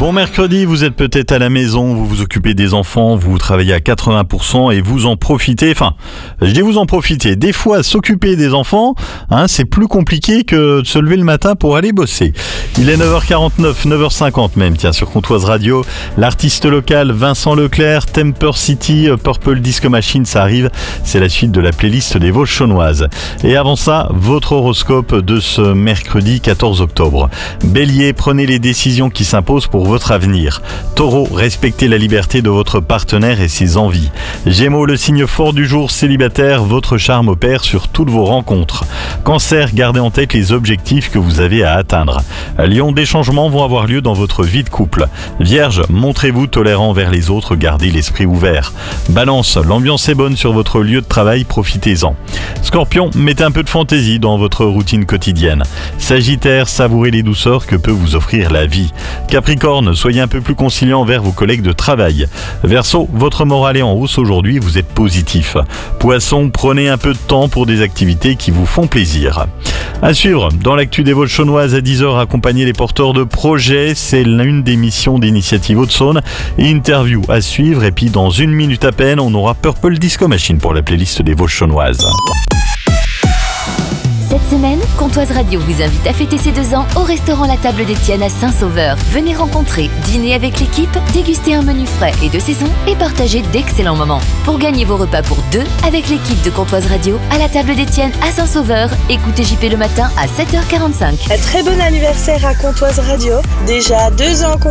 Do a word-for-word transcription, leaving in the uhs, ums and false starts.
Bon mercredi, vous êtes peut-être à la maison, vous vous occupez des enfants, vous travaillez à quatre-vingts pour cent et vous en profitez, enfin, je dis vous en profitez. Des fois, s'occuper des enfants, hein, c'est plus compliqué que de se lever le matin pour aller bosser. Il est neuf heures quarante-neuf, neuf heures cinquante même, tiens, sur Comtoise Radio. L'artiste local Vincent Leclerc, Temper City, Purple Disco Machine, ça arrive, c'est la suite de la playlist des Vosges chaunoises. Et avant ça, votre horoscope de ce mercredi quatorze octobre. Bélier, prenez les décisions qui s'imposent pour votre avenir. Taureau, respectez la liberté de votre partenaire et ses envies. Gémeaux, le signe fort du jour, célibataire, votre charme opère sur toutes vos rencontres. Cancer, gardez en tête les objectifs que vous avez à atteindre. Lion, des changements vont avoir lieu dans votre vie de couple. Vierge, montrez-vous tolérant envers les autres, gardez l'esprit ouvert. Balance, l'ambiance est bonne sur votre lieu de travail, profitez-en. Scorpion, mettez un peu de fantaisie dans votre routine quotidienne. Sagittaire, savourez les douceurs que peut vous offrir la vie. Capricorne, soyez un peu plus conciliant envers vos collègues de travail. Verseau, votre morale est en hausse aujourd'hui, vous êtes positif. Poisson, prenez un peu de temps pour des activités qui vous font plaisir. À suivre, dans l'actu des Vosges chaunoises à dix heures, accompagner les porteurs de projets, c'est l'une des missions d'Initiative Haute-Saône. Et interview à suivre, et puis dans une minute à peine, on aura Purple Disco Machine pour la playlist des Vosges chaunoises. Cette semaine, Comtoise Radio vous invite à fêter ses deux ans au restaurant La Table d'Étienne à Saint-Sauveur. Venez rencontrer, dîner avec l'équipe, déguster un menu frais et de saison et partager d'excellents moments. Pour gagner vos repas pour deux avec l'équipe de Comtoise Radio à La Table d'Étienne à Saint-Sauveur, écoutez J P le matin à sept heures quarante-cinq. Un très bon anniversaire à Comtoise Radio. Déjà deux ans qu'on